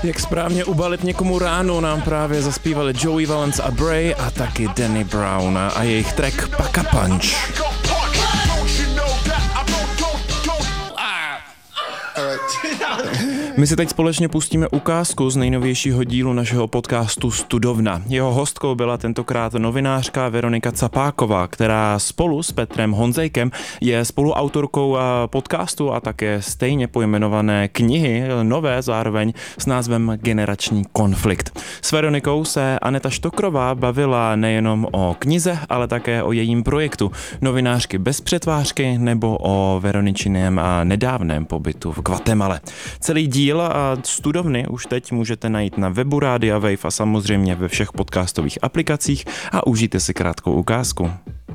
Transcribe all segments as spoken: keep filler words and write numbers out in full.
Jak správně ubalit někomu ráno nám právě zaspívali Joey Valence a Bray a taky Danny Brown a jejich track Paka Punch. My si teď společně pustíme ukázku z nejnovějšího dílu našeho podcastu Studovna. Jeho hostkou byla tentokrát novinářka Veronika Capáková, která spolu s Petrem Honzejkem je spoluautorkou podcastu a také stejně pojmenované knihy, nové zároveň s názvem Generační konflikt. S Veronikou se Aneta Štokrová bavila nejenom o knize, ale také o jejím projektu Novinářky bez přetvářky nebo o Veroničiném a nedávném pobytu v Guatemale. Celý díl a Studovny už teď můžete najít na webu Rádia Wave a samozřejmě ve všech podcastových aplikacích a užijte si krátkou ukázku.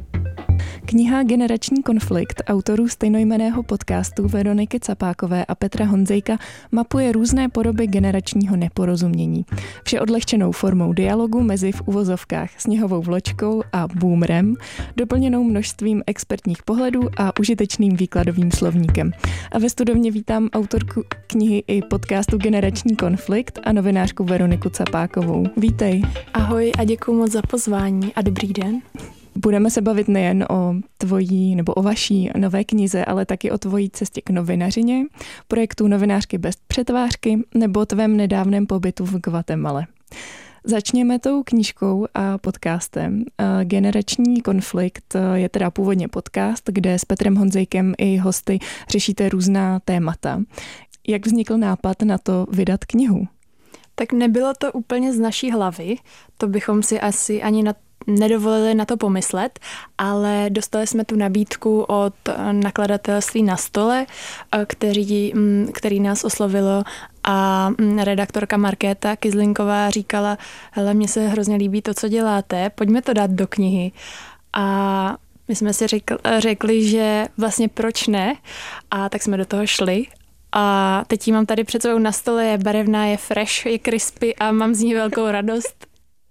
Kniha Generační konflikt autorů stejnojmenného podcastu Veroniky Capákové a Petra Honzejka mapuje různé podoby generačního neporozumění. Vše odlehčenou formou dialogu mezi v uvozovkách sněhovou vločkou a boomerem, doplněnou množstvím expertních pohledů a užitečným výkladovým slovníkem. A ve studovně vítám autorku knihy i podcastu Generační konflikt a novinářku Veroniku Capákovou. Vítej. Ahoj a děkuji moc za pozvání a dobrý den. Budeme se bavit nejen o tvojí nebo o vaší nové knize, ale taky o tvojí cestě k novinařině, projektu Novinářky bez přetvářky nebo tvém nedávném pobytu v Guatemale. Začněme tou knížkou a podcastem. Generační konflikt je teda původně podcast, kde s Petrem Honzejkem i hosty řešíte různá témata. Jak vznikl nápad na to vydat knihu? Tak nebylo to úplně z naší hlavy, to bychom si asi ani na nedovolili na to pomyslet, ale dostali jsme tu nabídku od nakladatelství Na stole, který, který nás oslovilo a redaktorka Markéta Kyzlinková říkala, hele, mně se hrozně líbí to, co děláte, pojďme to dát do knihy. A my jsme si řekli, řekli, že vlastně proč ne, a tak jsme do toho šli. A teď ji mám tady před sebou na stole, je barevná, je fresh, je crispy a mám z ní velkou radost.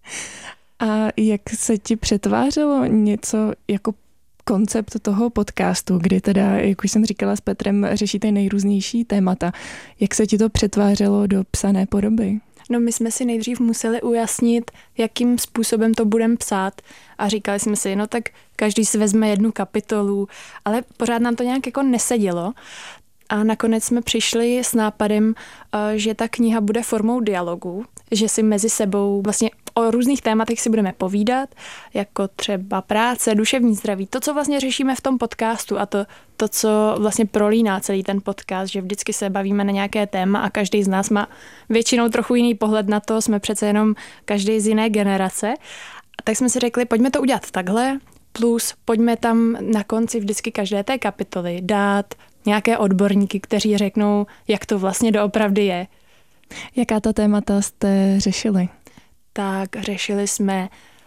A jak se ti přetvářelo něco jako koncept toho podcastu, kdy teda, jak už jsem říkala s Petrem, řešíte nejrůznější témata. Jak se ti to přetvářelo do psané podoby? No my jsme si nejdřív museli ujasnit, jakým způsobem to budeme psát a říkali jsme si, no tak každý si vezme jednu kapitolu, ale pořád nám to nějak jako nesedělo. A nakonec jsme přišli s nápadem, že ta kniha bude formou dialogu, že si mezi sebou vlastně o různých tématech si budeme povídat, jako třeba práce, duševní zdraví, to, co vlastně řešíme v tom podcastu a to, to, co vlastně prolíná celý ten podcast, že vždycky se bavíme na nějaké téma a každý z nás má většinou trochu jiný pohled na to, jsme přece jenom každý z jiné generace. A tak jsme si řekli, pojďme to udělat takhle, plus pojďme tam na konci vždycky každé té kapitoly dát nějaké odborníky, kteří řeknou, jak to vlastně doopravdy je. Jaká ta témata jste řešili? Tak řešili jsme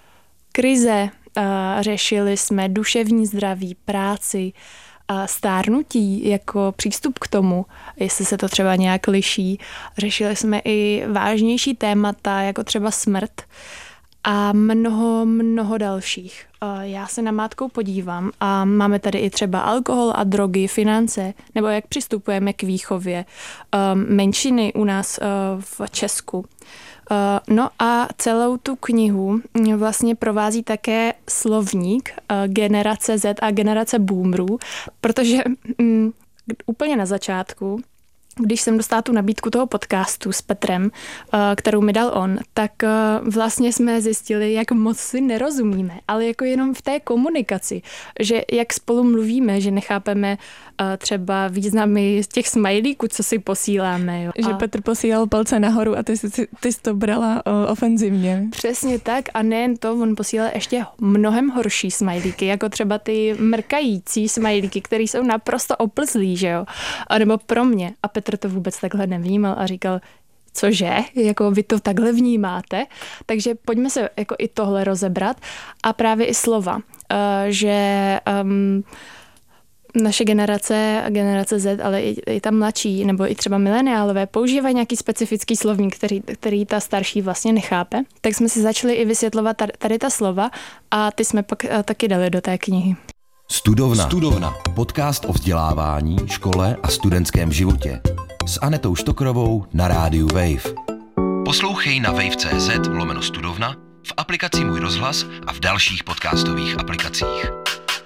krize, řešili jsme duševní zdraví, práci, stárnutí jako přístup k tomu, jestli se to třeba nějak liší. Řešili jsme i vážnější témata, jako třeba smrt a mnoho, mnoho dalších. Já se namátkou podívám a máme tady i třeba alkohol a drogy, finance, nebo jak přistupujeme k výchově, menšiny u nás v Česku. No a celou tu knihu vlastně provází také slovník generace Z a generace boomerů, protože um, úplně na začátku, když jsem dostala tu nabídku toho podcastu s Petrem, kterou mi dal on, tak vlastně jsme zjistili, jak moc si nerozumíme, ale jako jenom v té komunikaci, že jak spolu mluvíme, že nechápeme třeba významy z těch smajlíků, co si posíláme. Jo. Že a... Petr posílal palce nahoru a ty jsi, ty jsi to brala o, ofenzivně. Přesně tak a nejen to, on posílal ještě mnohem horší smajlíky, jako třeba ty mrkající smajlíky, které jsou naprosto oplzlí, že jo, a nebo pro mě. A Petr to vůbec takhle nevnímal a říkal, cože, jako vy to takhle vnímáte, takže pojďme se jako i tohle rozebrat a právě i slova, uh, že um, naše generace, generace Z, ale i, i ta mladší, nebo i třeba mileniálové, používají nějaký specifický slovník, který, který ta starší vlastně nechápe. Tak jsme si začali i vysvětlovat tady, tady ta slova a ty jsme pak taky dali do té knihy. Studovna. Studovna. Podcast o vzdělávání, škole a studentském životě. S Anetou Štokrovou na rádiu Wave. Poslouchej na wave tečka cz lomeno studovna, v aplikaci Můj rozhlas a v dalších podcastových aplikacích.